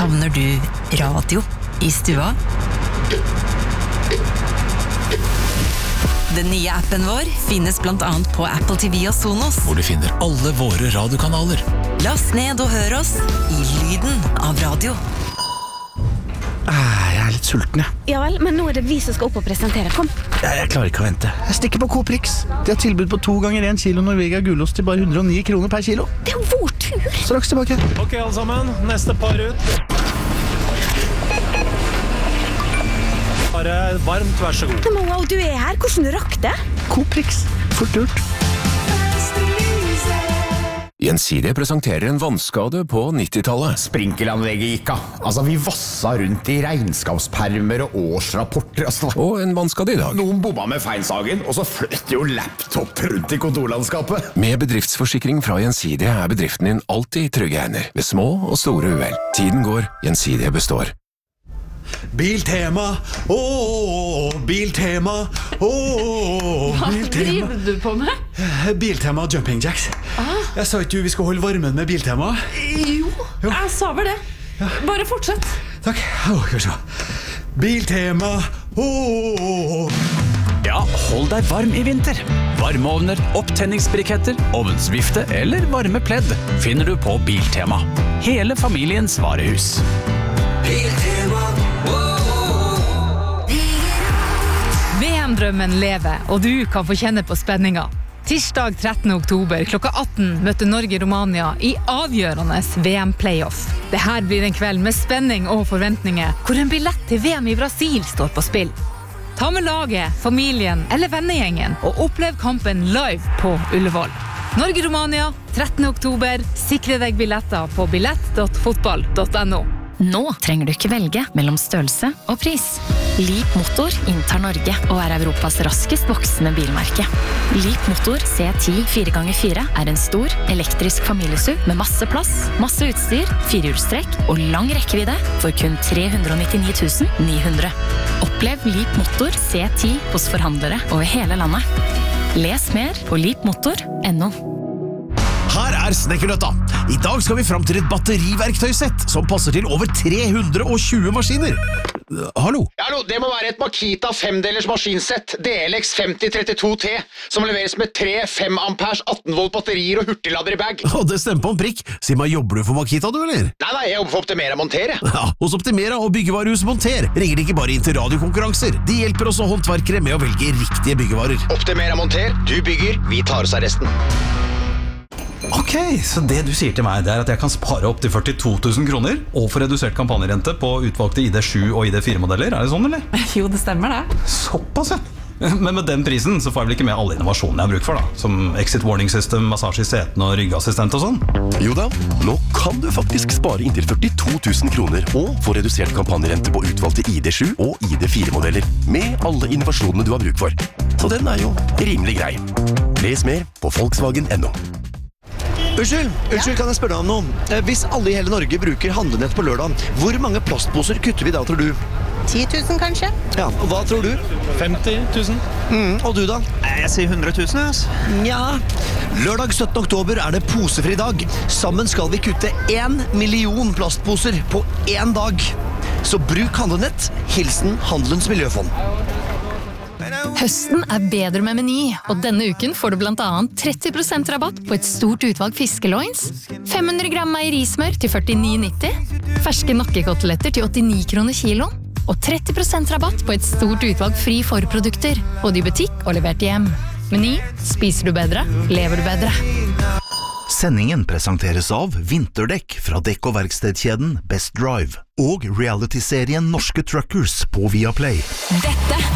Savner du radio i stua? Den nye appen vår finnes blant annet på Apple TV og Sonos, hvor du finner alle våre radiokanaler. Last ned og hør oss i lyden av radio. Jeg litt sulten, jeg. Ja vel, men nå det vi som skal opp og presentere. Kom. Jeg klarer ikke å vente. Jeg stikker på Coprix. De har tilbud på 2 ganger 1 kilo Norvegia gulost til bare 109 kroner per kilo. Det jo vår tur. Straks tilbake. Ok, alle sammen. Neste par ut. Bare varmt, vær så god. Men wow, du her. Hvordan du rakk det? Coprix. Fort gjort. Gjensidige presenterer en vannskade på 90-tallet. Sprinkelanlegget gikk av. Altså, vi vassa rundt i regnskapspermer og årsrapporter. Og en vannskade i dag. Noen bomma med feinsagen, og så fløt jo laptop rundt i kontorlandskapet. Med bedriftsforsikring fra Gjensidige er bedriften din alltid i trygge hender, ved små og store uhell. Tiden går, Gjensidige består. Biltema, Biltema, Hva driver du på med? Biltema jumping jacks. Jeg sa ikke vi skal holde varmen med Biltema. Jo, jeg sa vel det. Bare fortsett. Takk. Biltema, Ja, hold deg varm i vinter. Varmeovner, opptenningsbriketter, ovnsvifte eller varme pledd finner du på Biltema. Hele familiens varehus. Biltema. VM-drømmen lever, og du kan få kjenne på spenninga. Tirsdag 13. oktober klokka 18 møter Norge-Romania i avgjørende VM-playoff. Dette blir en kveld med spenning og forventninger, hvor en billett til VM i Brasil står på spill. Ta med laget, familien eller vennegjengen og opplev kampen live på Ullevål. Norge-Romania 13. oktober. Sikre deg billetter på billett.fotball.no. Nå trenger du ikke velge mellom størrelse og pris. Leap Motor inntar Norge og er Europas raskest voksende bilmerke. Leap Motor C10 4x4 er en stor, elektrisk familieSUV med masse plass, masse utstyr, 4-hjulstrekk og lang rekkevidde for kun 399 900. Opplev Leap Motor C10 hos forhandlere over hele landet. Les mer på leapmotor.no. Her er Snekkernøtta. I dag skal vi fram til et batteriverktøysett som passer til over 320 maskiner. Hallo? Hallo, det må være et Makita 5-delers maskinsett DLX 5032T som leveres med 3 5 amperes 18 volt batterier og hurtiglader i bag. Det stemmer på en prikk. Si meg, jobber du for Makita, du, eller? Nei, jeg jobber for Optimera Monter. Ja, hos Optimera og byggevarehus Monter ringer de ikke bare inn til radiokonkurranser. De hjelper også håndverkere med å velge riktige byggevarer. Optimera Monter, du bygger, vi tar oss av resten. Ok, så det du sier til meg det er at jeg kan spare opp til 42 000 kroner og få redusert kampanjerente på utvalgte ID7 og ID4-modeller, er det sånn, eller? Jo, det stemmer det. Såpass, ja. Men med den prisen så får jeg vel ikke med alle innovasjonene jeg har bruk for da, som exit warning system, massasje i setene og ryggassistent og sånn? Jo da, nå kan du faktisk spare inntil 42 000 kroner og få redusert kampanjerente på utvalgte ID7 og ID4-modeller med alle innovasjonene du har bruk for. Så den er jo rimelig grei. Les mer på Volkswagen.no. Unnskyld, kan jeg spørre deg om noe? Hvis alle i hele Norge bruker handlenett på lørdag, hvor mange plastposer kutter vi da, tror du? 10 000 kanskje? Ja, og hva tror du? 50 000. Og du da? Jeg sier 100 000, ass. Ja, lørdag 17. oktober er det posefri dag. Sammen skal vi kutte 1 million plastposer på 1 dag. Så bruk handlenett. Hilsen Handelens Miljøfond. Høsten er bedre med Meny, og denne uken får du blant annet 30% rabatt på et stort utvalg fiskeloins, 500 gram meierismør til 49,90, ferske nakkekoteletter til 89 kroner kilo, og 30% rabatt på et stort utvalg fri forprodukter, både i butikk og levert hjem. Meny, spiser du bedre, lever du bedre. Sendingen presenteres av vinterdekk fra dekk- og verkstedkjeden Best Drive og reality-serien Norske Truckers på Viaplay. Dette